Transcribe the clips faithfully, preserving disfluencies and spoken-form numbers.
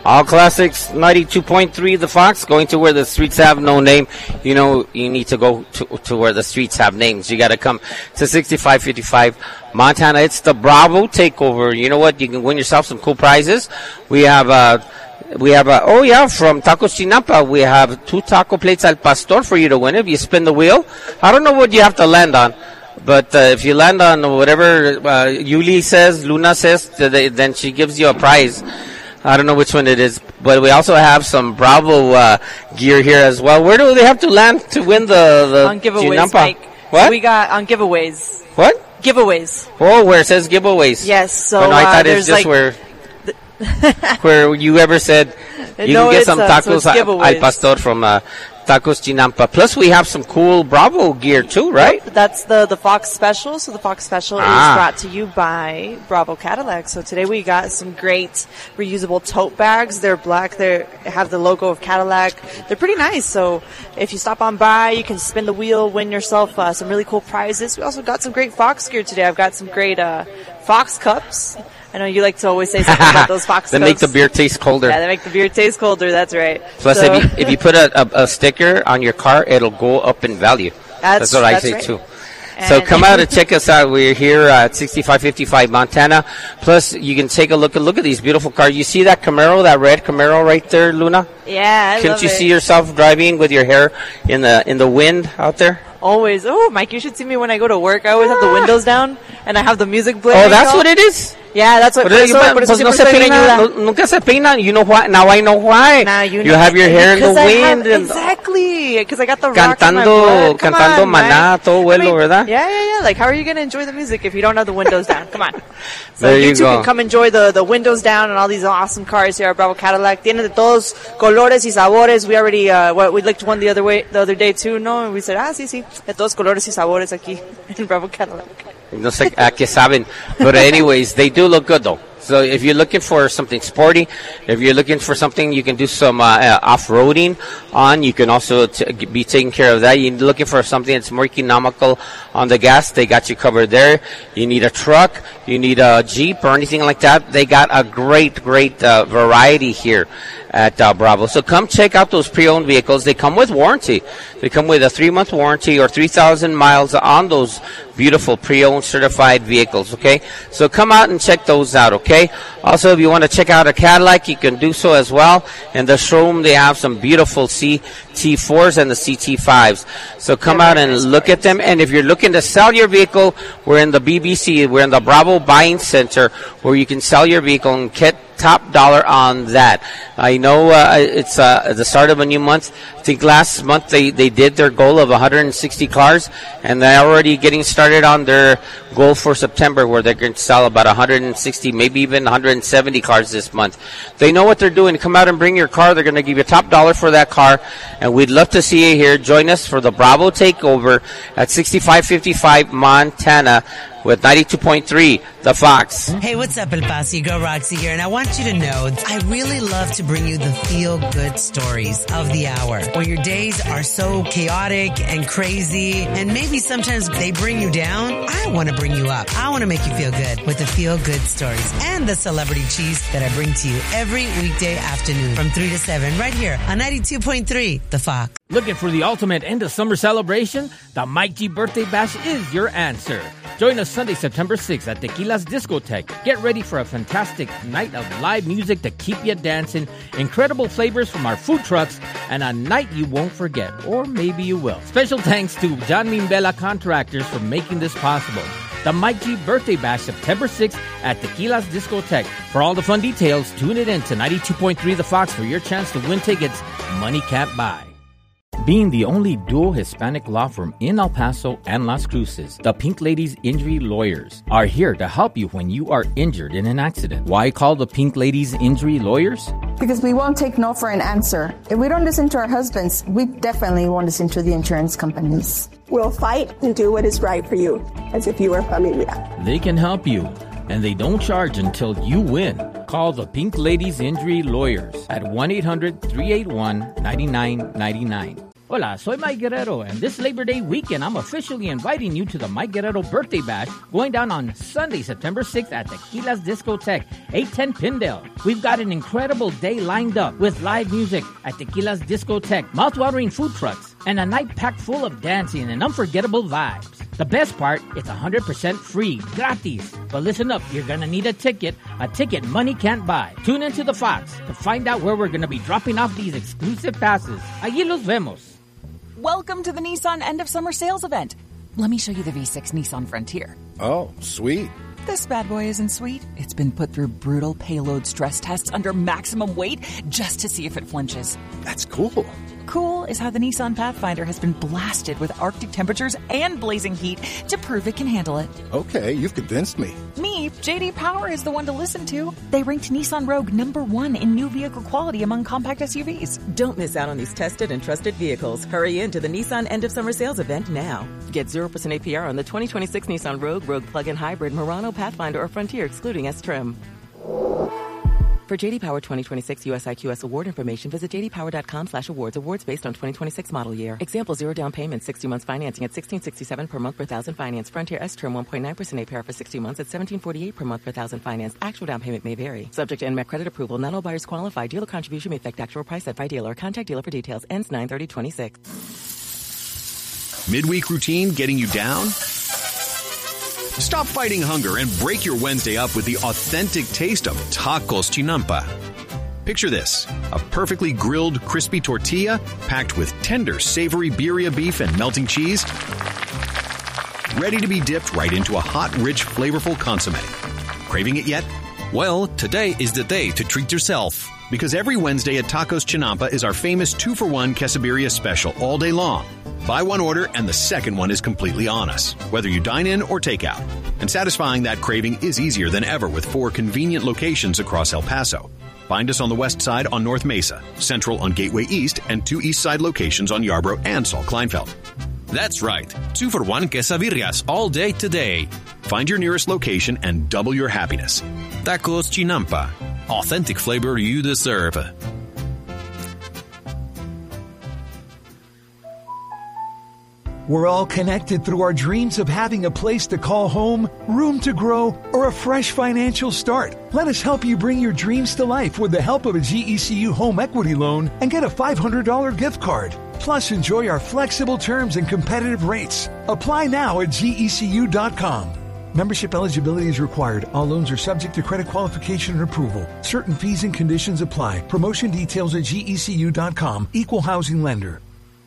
All Classics ninety-two point three, The Fox, going to where the streets have no name. You know, you need to go to, to where the streets have names. You got to come to sixty-five fifty-five Montana. It's the Bravo Takeover. You know what? You can win yourself some cool prizes. We have, uh, we have, uh, oh yeah, from Tacos Chinampa, we have two taco plates al pastor for you to win if you spin the wheel. I don't know what you have to land on. But uh, if you land on whatever uh, Yuli says, Luna says, then she gives you a prize. I don't know which one it is, but we also have some Bravo uh, gear here as well. Where do they have to land to win the, the on giveaways, Chinampa? Mike. What? We got on giveaways. What? Giveaways. Oh, where it says giveaways. Yes, so oh, no, I uh, thought it's just like where where you ever said you no, can get some uh, tacos so al pastor from uh, Tacos Chinampa. Plus, we have some cool Bravo gear too, right? Yep, that's the, the Fox Special. So the Fox Special ah. is brought to you by Bravo Cadillac. So today we got some great reusable tote bags. They're black. They have the logo of Cadillac. They're pretty nice. So if you stop on by, you can spin the wheel, win yourself uh, some really cool prizes. We also got some great Fox gear today. I've got some great uh, Fox cups. I know you like to always say something about those Fox They cups. make the beer taste colder. Yeah, they make the beer taste colder. That's right. Plus, so. if you if you put a, a, a sticker on your car, it'll go up in value. That's, that's what that's I say right. too. And so come out and check us out. We're here at sixty-five fifty-five Montana. Plus, you can take a look at look at these beautiful cars. You see that Camaro, that red Camaro right there, Luna? Yeah, I Can't love you it. see yourself driving with your hair in the in the wind out there? Always. Oh, Mike, you should see me when I go to work. I always have the windows down and I have the music playing. Oh, that's what it is? Yeah, that's what Por por eso, eso, por eso pues no se siempre estoy peina, greñuda. no- nunca se peina. You know why? Now I know why. Now you, you know. have your hair in the Because I have- wind. and exactly. Because I got the rock in my Cantando, blood. Come cantando on, Mike. Maná, todo I vuelo, mean, ¿verdad? Yeah, yeah, yeah. Like, how are you going to enjoy the music if you don't have the windows down? Come on. So There you, you too go. can come enjoy the, the windows down and all these awesome cars here at Bravo Cadillac. Tiene de todos colores y sabores. We already, uh, what, we looked one the other way, the other day too, no? And we said, ah, sí, sí. De todos colores y sabores aquí in Bravo Cadillac. No sé a qué saben. But anyways, they do look good though. So if you're looking for something sporty, if you're looking for something you can do some uh, uh, off-roading on, you can also t- be taking care of that. You're looking for something that's more economical on the gas, they got you covered there. You need a truck, you need a Jeep or anything like that, they got a great, great uh, variety here at uh, Bravo. So come check out those pre-owned vehicles. They come with warranty. They come with a three-month warranty or three thousand miles on those beautiful pre-owned certified vehicles, okay? So come out and check those out, okay? Also, if you want to check out a Cadillac, you can do so as well. In the showroom, they have some beautiful C T fours and the C T fives. So come out and look at them. And if you're looking to sell your vehicle, we're in the B B C. We're in the Bravo Buying Center where you can sell your vehicle and get top dollar on that. I know uh, it's uh, the start of a new month. I think last month they, they did their goal of one hundred sixty cars, and they're already getting started on their goal for September where they're going to sell about one hundred sixty, maybe even one hundred seventy cars this month. They know what they're doing. Come out and bring your car. They're going to give you top dollar for that car, and we'd love to see you here. Join us for the Bravo Takeover at sixty-five fifty-five Montana with ninety-two point three, The Fox. Hey, what's up, El Paso? Your girl Roxy here, and I want you to know I really love to bring you the feel-good stories of the hour. When your days are so chaotic and crazy, and maybe sometimes they bring you down, I want to bring you up. I want to make you feel good with the feel-good stories and the celebrity cheese that I bring to you every weekday afternoon from three to seven right here on ninety-two point three, The Fox. Looking for the ultimate end of summer celebration? The Mike G Birthday Bash is your answer. Join us Sunday, September sixth at Tequila's Discotheque. Get ready for a fantastic night of live music to keep you dancing, incredible flavors from our food trucks, and a night you won't forget, or maybe you will. Special thanks to John Mimbela Contractors for making this possible. The Mike G Birthday Bash, September sixth at Tequila's Discotheque. For all the fun details, tune it in to ninety-two point three The Fox for your chance to win tickets money can't buy. Being the only dual Hispanic law firm in El Paso and Las Cruces, the Pink Ladies Injury Lawyers are here to help you when you are injured in an accident. Why call the Pink Ladies Injury Lawyers? Because we won't take no for an answer. If we don't listen to our husbands, we definitely won't listen to the insurance companies. We'll fight and do what is right for you, as if you were familia. They can help you, and they don't charge until you win. Call the Pink Ladies Injury Lawyers at one eight hundred, three eight one, nine nine nine nine. Hola, soy Mike Guerrero, and this Labor Day weekend, I'm officially inviting you to the Mike Guerrero Birthday Bash going down on Sunday, September sixth at Tequila's Discotheque, eight ten Pindale. We've got an incredible day lined up with live music at Tequila's Discotheque, mouth-watering food trucks, and a night packed full of dancing and unforgettable vibes. The best part, it's one hundred percent free, gratis. But listen up, you're going to need a ticket, a ticket money can't buy. Tune into the Fox to find out where we're going to be dropping off these exclusive passes. Allí los vemos. Welcome to the Nissan End of Summer Sales event. Let me show you the V six Nissan Frontier. Oh, sweet. This bad boy isn't sweet. It's been put through brutal payload stress tests under maximum weight just to see if it flinches. That's cool. Cool is how the Nissan Pathfinder has been blasted with Arctic temperatures and blazing heat to prove it can handle it. Okay, you've convinced me. Me, J D Power is the one to listen to. They ranked Nissan Rogue number one in new vehicle quality among compact S U Vs. Don't miss out on these tested and trusted vehicles. Hurry into the Nissan End of Summer Sales event now. Get zero percent A P R on the twenty twenty-six Nissan Rogue, Rogue Plug-in Hybrid, Murano, Pathfinder, or Frontier, excluding S-Trim. For J D Power twenty twenty-six U S I Q S award information, visit j d power dot com slash awards. Awards based on twenty twenty-six model year. Example, zero down payment, sixty months financing at sixteen sixty-seven per month per thousand finance. Frontier S-Term one point nine percent A P R for sixty months at seventeen forty-eight per month per thousand finance. Actual down payment may vary. Subject to N M A C credit approval. Not all buyers qualify. Dealer contribution may affect actual price set by dealer. Contact dealer for details. Ends nine thirty twenty-six. Midweek routine getting you down? Stop fighting hunger and break your Wednesday up with the authentic taste of Tacos Chinampa. Picture this, a perfectly grilled, crispy tortilla packed with tender, savory birria beef and melting cheese, ready to be dipped right into a hot, rich, flavorful consomme. Craving it yet? Well, today is the day to treat yourself. Because every Wednesday at Tacos Chinampa is our famous two for one quesadilla special all day long. Buy one order and the second one is completely on us, whether you dine in or take out. And satisfying that craving is easier than ever with four convenient locations across El Paso. Find us on the west side on North Mesa, central on Gateway East, and two east side locations on Yarborough and Saul Kleinfeld. That's right, two for one quesadillas all day today. Find your nearest location and double your happiness. Tacos Chinampa. Authentic flavor you deserve. We're all connected through our dreams of having a place to call home, room to grow, or a fresh financial start. Let us help you bring your dreams to life with the help of a G E C U home equity loan and get a five hundred dollars gift card. Plus, enjoy our flexible terms and competitive rates. Apply now at G E C U dot com. Membership eligibility is required. All loans are subject to credit qualification and approval. Certain fees and conditions apply. Promotion details at G E C U dot com. Equal housing lender.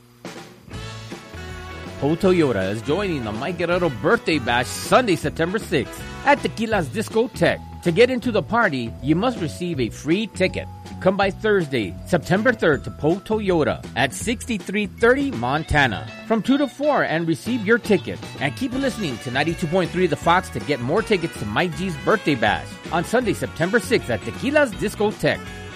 Ho Toyota is joining the Mike Guerrero Birthday Bash Sunday, September sixth at Tequila's Discotheque. To get into the party, you must receive a free ticket. Come by Thursday, September third to Po Toyota at sixty-three thirty Montana from two to four and receive your ticket. And keep listening to ninety-two point three The Fox to get more tickets to Mike G's Birthday Bash on Sunday, September sixth at Tequila's Discotheque.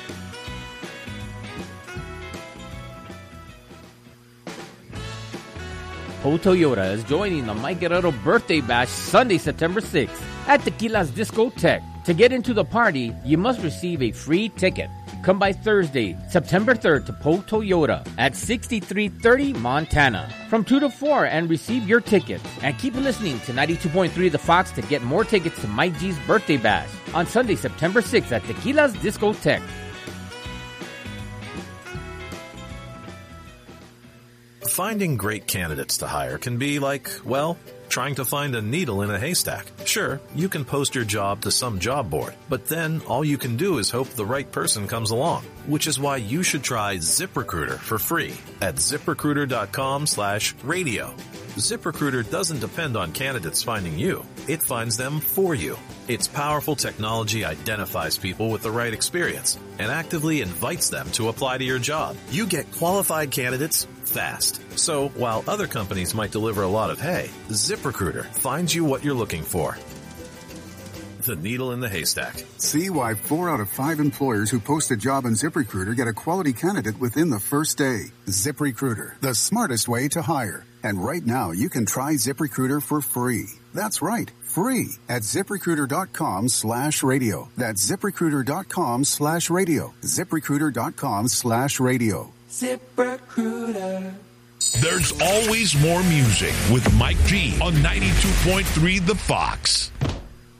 Po Toyota is joining the Mike Guerrero Birthday Bash Sunday, September sixth at Tequila's Discotheque. To get into the party, you must receive a free ticket. Come by Thursday, September third to Po Toyota at sixty-three thirty Montana from two to four and receive your ticket. And keep listening to ninety-two point three The Fox to get more tickets to Mike G's Birthday Bash on Sunday, September sixth at Tequila's Discotheque. Finding great candidates to hire can be like, well, trying to find a needle in a haystack. Sure, you can post your job to some job board, but then all you can do is hope the right person comes along, which is why you should try ZipRecruiter for free at ziprecruiter dot com slash radio. ZipRecruiter doesn't depend on candidates finding you. It finds them for you. Its powerful technology identifies people with the right experience and actively invites them to apply to your job. You get qualified candidates fast. So while other companies might deliver a lot of hay, ZipRecruiter finds you what you're looking for. The needle in the haystack. See why four out of five employers who post a job on ZipRecruiter get a quality candidate within the first day. ZipRecruiter, the smartest way to hire. And right now, you can try ZipRecruiter for free. That's right, free at ZipRecruiter dot com slash radio. That's ZipRecruiter dot com slash radio. ZipRecruiter dot com slash radio. ZipRecruiter. There's always more music with Mike G on ninety-two point three The Fox.